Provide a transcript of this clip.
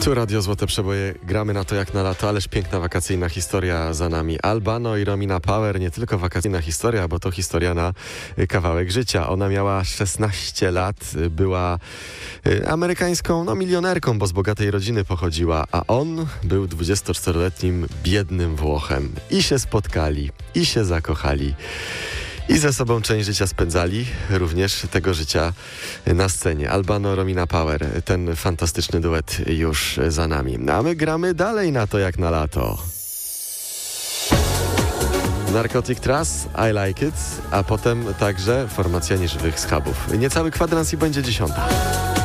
Tu Radio Złote Przeboje, gramy na to jak na lato, ależ piękna wakacyjna historia za nami. Albano i Romina Power, nie tylko wakacyjna historia, bo to historia na kawałek życia. Ona miała 16 lat, była amerykańską milionerką, bo z bogatej rodziny pochodziła, a on był 24-letnim biednym Włochem. I się spotkali, i się zakochali. I ze sobą część życia spędzali, również tego życia na scenie. Albano, Romina Power, ten fantastyczny duet już za nami. A my gramy dalej na to jak na lato. Narcotic Trust, I Like It, a potem także formacja nieżywych schabów. Niecały kwadrans i będzie 10.